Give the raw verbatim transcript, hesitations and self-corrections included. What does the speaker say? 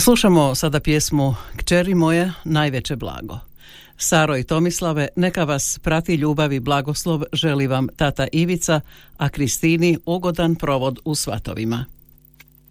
Slušamo sada pjesmu Kćeri moje, najveće blago. Saro i Tomislave, neka vas prati ljubav i blagoslov, želi vam tata Ivica, a Kristini ugodan provod u svatovima.